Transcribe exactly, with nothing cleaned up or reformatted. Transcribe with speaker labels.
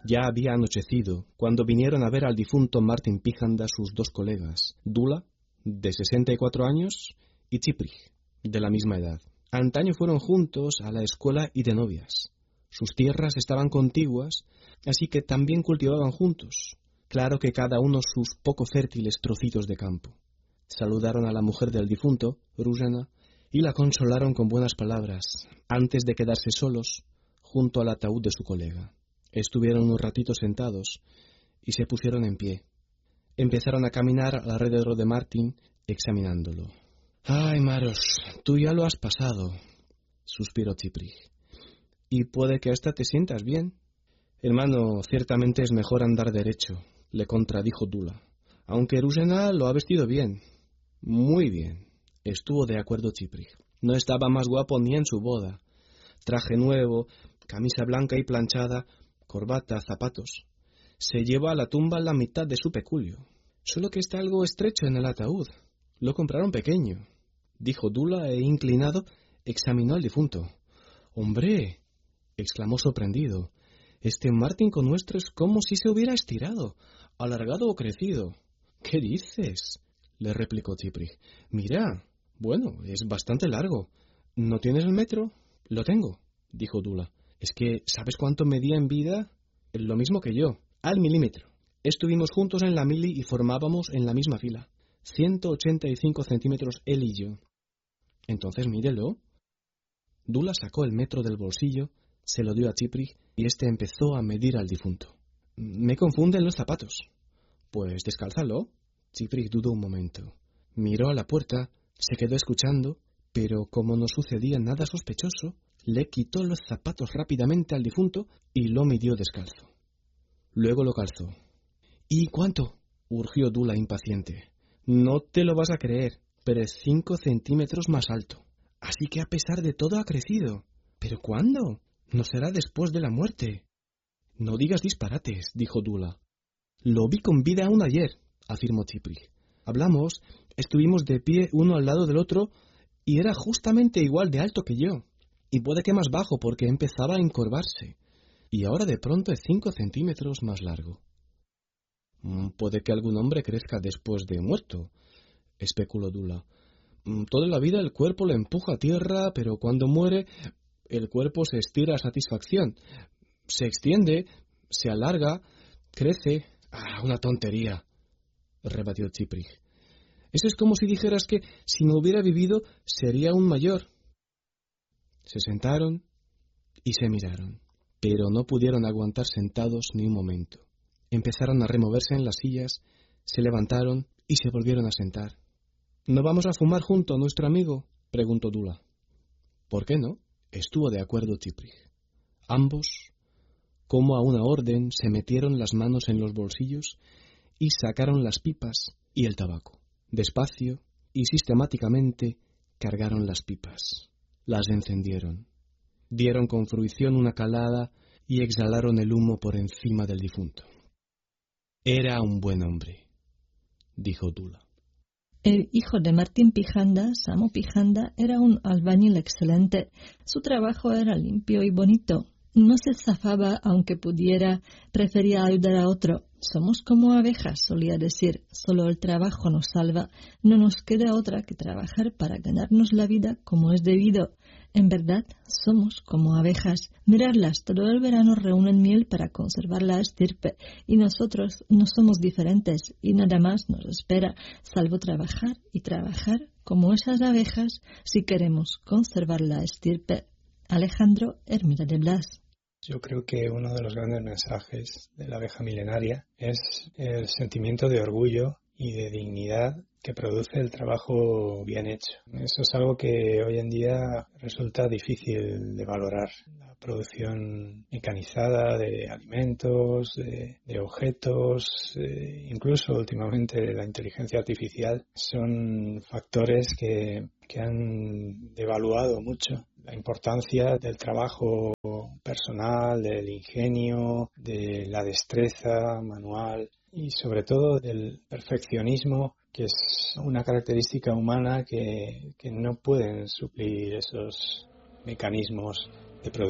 Speaker 1: Ya había anochecido cuando vinieron a ver al difunto Martin Pijanda sus dos colegas, Dula, de sesenta y cuatro años, y Ciprich, de la misma edad. Antaño fueron juntos a la escuela y de novias. Sus tierras estaban contiguas, así que también cultivaban juntos. Claro que cada uno sus poco fértiles trocitos de campo. Saludaron a la mujer del difunto, Ruzhena, y la consolaron con buenas palabras, antes de quedarse solos junto al ataúd de su colega. Estuvieron un ratito sentados y se pusieron en pie. Empezaron a caminar alrededor de Martin, examinándolo. «Ay, Maros, tú ya lo has pasado», suspiró Ciprich. «Y puede que hasta te sientas bien». «Hermano, ciertamente es mejor andar derecho», le contradijo Dula. «Aunque Ruzhena lo ha vestido bien». «Muy bien», estuvo de acuerdo Ciprich. «No estaba más guapo ni en su boda. Traje nuevo, camisa blanca y planchada, corbata, zapatos. Se lleva a la tumba la mitad de su peculio. Solo que está algo estrecho en el ataúd. Lo compraron pequeño», dijo Dula e inclinado examinó al difunto. «¡Hombre!», exclamó sorprendido. «Este Martin con nuestro es como si se hubiera estirado, alargado o crecido». «¿Qué dices?», le replicó Ciprich. «Mira, bueno, es bastante largo. ¿No tienes el metro?» «Lo tengo», dijo Dula. «Es que, ¿sabes cuánto medía en vida?» «Lo mismo que yo, al milímetro. Estuvimos juntos en la mili y formábamos en la misma fila. ciento ochenta y cinco centímetros él y yo». «Entonces mírelo». Dula sacó el metro del bolsillo, se lo dio a Ciprich y éste empezó a medir al difunto. «Me confunden los zapatos». «Pues descálzalo». Ciprich dudó un momento. Miró a la puerta, se quedó escuchando, pero como no sucedía nada sospechoso, le quitó los zapatos rápidamente al difunto y lo midió descalzo. Luego lo calzó. «¿Y cuánto?», urgió Dula impaciente. «No te lo vas a creer, pero es cinco centímetros más alto. Así que a pesar de todo ha crecido». «¿Pero cuándo? No será después de la muerte». «No digas disparates», dijo Dula. «Lo vi con vida aún ayer», afirmó Ciprich. «Hablamos, estuvimos de pie uno al lado del otro y era justamente igual de alto que yo. Y puede que más bajo porque empezaba a encorvarse. Y ahora de pronto es cinco centímetros más largo». «Puede que algún hombre crezca después de muerto», especuló Dula. «Toda la vida el cuerpo le empuja a tierra, pero cuando muere el cuerpo se estira a satisfacción. Se extiende, se alarga, crece». «Ah, una tontería», rebatió Ciprich. «Eso es como si dijeras que si no hubiera vivido sería un mayor». Se sentaron y se miraron, pero no pudieron aguantar sentados ni un momento. Empezaron a removerse en las sillas, se levantaron y se volvieron a sentar. «¿No vamos a fumar junto a nuestro amigo?», preguntó Dula. «¿Por qué no?», estuvo de acuerdo Ciprich. Ambos, como a una orden, se metieron las manos en los bolsillos y sacaron las pipas y el tabaco. Despacio y sistemáticamente cargaron las pipas. Las encendieron. Dieron con fruición una calada y exhalaron el humo por encima del difunto. «Era un buen hombre», dijo Dula.
Speaker 2: El hijo de Martín Pijanda, Samo Pijanda, era un albañil excelente. Su trabajo era limpio y bonito. No se zafaba aunque pudiera, prefería ayudar a otro. Somos como abejas, solía decir, solo el trabajo nos salva. No nos queda otra que trabajar para ganarnos la vida como es debido. En verdad, somos como abejas. Mirarlas, todo el verano reúnen miel para conservar la estirpe. Y nosotros no somos diferentes y nada más nos espera, salvo trabajar y trabajar como esas abejas si queremos conservar la estirpe. Alejandro Hermida de Blas.
Speaker 3: Yo creo que uno de los grandes mensajes de la abeja milenaria es el sentimiento de orgullo y de dignidad que produce el trabajo bien hecho. Eso es algo que hoy en día resulta difícil de valorar. La producción mecanizada de alimentos, de, de objetos, eh, incluso últimamente la inteligencia artificial, son factores que, que han devaluado mucho la importancia del trabajo personal, del ingenio, de la destreza manual y sobre todo del perfeccionismo, que es una característica humana que, que no pueden suplir esos mecanismos de producción.